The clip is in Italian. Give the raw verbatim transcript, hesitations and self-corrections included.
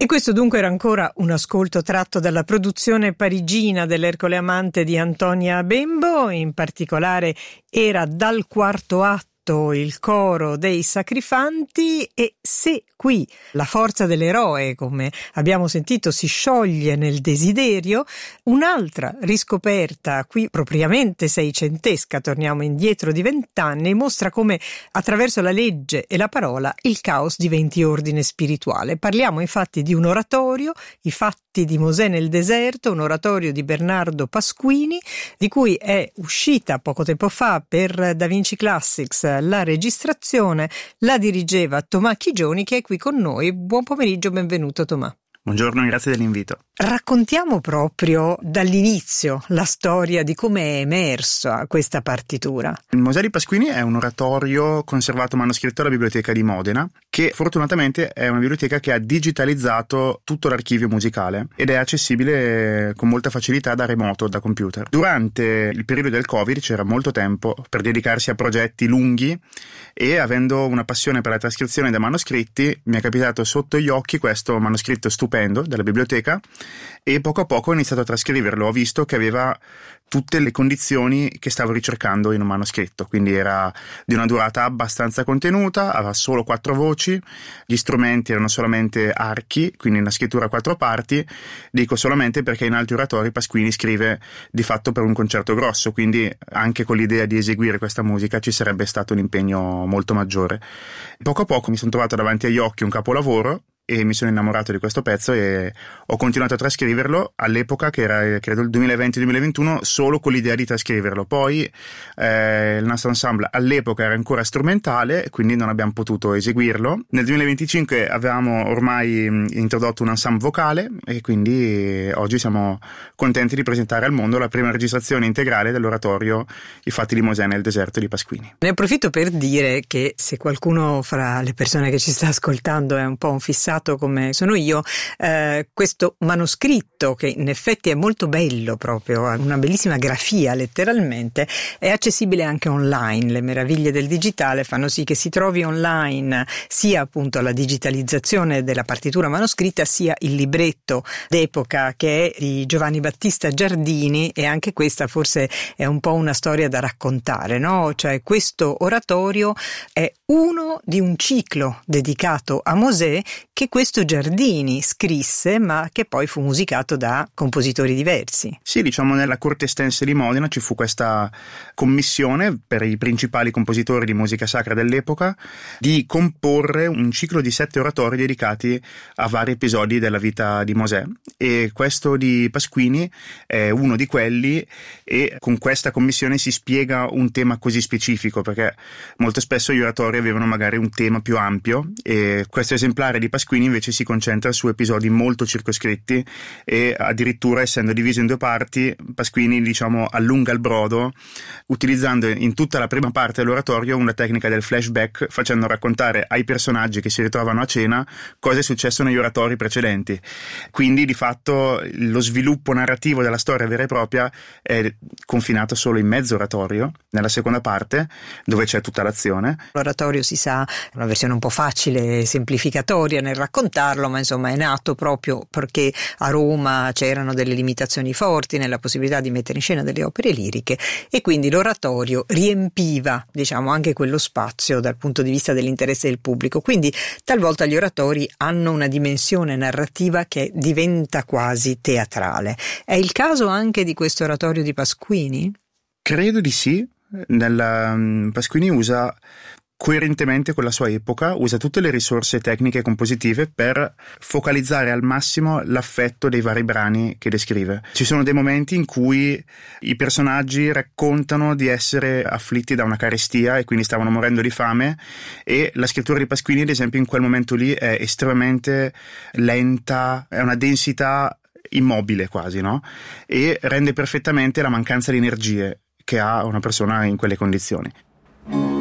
E questo dunque era ancora un ascolto tratto dalla produzione parigina dell'Ercole Amante di Antonia Bembo, in particolare era dal quarto atto il coro dei Sacrifanti. E se qui la forza dell'eroe, come abbiamo sentito, si scioglie nel desiderio, un'altra riscoperta qui propriamente seicentesca, torniamo indietro di vent'anni, mostra come attraverso la legge e la parola il caos diventi ordine spirituale. Parliamo infatti di un oratorio, I Fatti di Mosè nel deserto, un oratorio di Bernardo Pasquini, di cui è uscita poco tempo fa per Da Vinci Classics la registrazione. La dirigeva Tomà Chigioni, che è qui con noi. Buon pomeriggio, benvenuto Tomà. Buongiorno, grazie dell'invito. Raccontiamo proprio dall'inizio la storia di come è emersa questa partitura. Il Mosè di Pasquini è un oratorio conservato manoscritto alla Biblioteca di Modena, che fortunatamente è una biblioteca che ha digitalizzato tutto l'archivio musicale ed è accessibile con molta facilità da remoto, da computer. Durante il periodo del Covid c'era molto tempo per dedicarsi a progetti lunghi e, avendo una passione per la trascrizione da manoscritti, mi è capitato sotto gli occhi questo manoscritto stupendo della biblioteca e poco a poco ho iniziato a trascriverlo. Ho visto che aveva tutte le condizioni che stavo ricercando in un manoscritto, quindi era di una durata abbastanza contenuta, aveva solo quattro voci, gli strumenti erano solamente archi, quindi una scrittura a quattro parti. Dico solamente perché in altri oratori Pasquini scrive di fatto per un concerto grosso, quindi anche con l'idea di eseguire questa musica ci sarebbe stato un impegno molto maggiore. Poco a poco mi sono trovato davanti agli occhi un capolavoro e mi sono innamorato di questo pezzo e ho continuato a trascriverlo all'epoca, che era credo il duemilaventi duemilaventuno, solo con l'idea di trascriverlo. Poi eh, il nostro ensemble all'epoca era ancora strumentale, quindi non abbiamo potuto eseguirlo. Nel duemilaventicinque avevamo ormai introdotto un ensemble vocale e quindi oggi siamo contenti di presentare al mondo la prima registrazione integrale dell'oratorio I Fatti di Mosè nel deserto di Pasquini. Ne approfitto per dire che se qualcuno fra le persone che ci sta ascoltando è un po' un fissato come sono io, eh, questo manoscritto, che in effetti è molto bello, proprio una bellissima grafia letteralmente, è accessibile anche online. Le meraviglie del digitale fanno sì che si trovi online sia appunto la digitalizzazione della partitura manoscritta, sia il libretto d'epoca che è di Giovanni Battista Giardini, e anche questa forse è un po' una storia da raccontare, no? Cioè questo oratorio è uno di un ciclo dedicato a Mosè che questo Giardini scrisse, ma che poi fu musicato da compositori diversi. Sì, diciamo nella Corte Estense di Modena ci fu questa commissione per i principali compositori di musica sacra dell'epoca di comporre un ciclo di sette oratori dedicati a vari episodi della vita di Mosè, e questo di Pasquini è uno di quelli, e con questa commissione si spiega un tema così specifico, perché molto spesso gli oratori avevano magari un tema più ampio e questo esemplare di Pasquini invece si concentra su episodi molto circoscritti, e addirittura, essendo diviso in due parti, Pasquini diciamo allunga il brodo utilizzando in tutta la prima parte dell'oratorio una tecnica del flashback, facendo raccontare ai personaggi che si ritrovano a cena cosa è successo negli oratori precedenti. Quindi di fatto lo sviluppo narrativo della storia vera e propria è confinato solo in mezzo oratorio, nella seconda parte dove c'è tutta l'azione. L'oratorio, si sa, è una versione un po' facile e semplificatoria nel raccontarlo, ma insomma è nato proprio perché a Roma c'erano delle limitazioni forti nella possibilità di mettere in scena delle opere liriche, e quindi l'oratorio riempiva diciamo anche quello spazio dal punto di vista dell'interesse del pubblico. Quindi talvolta gli oratori hanno una dimensione narrativa che diventa quasi teatrale. È il caso anche di questo oratorio di Pasquini? Credo di sì. Nella, um, Pasquini usa coerentemente con la sua epoca, usa tutte le risorse tecniche e compositive per focalizzare al massimo l'affetto dei vari brani che descrive. Ci sono dei momenti in cui i personaggi raccontano di essere afflitti da una carestia e quindi stavano morendo di fame, e la scrittura di Pasquini ad esempio in quel momento lì è estremamente lenta, è una densità immobile quasi, no? E rende perfettamente la mancanza di energie che ha una persona in quelle condizioni.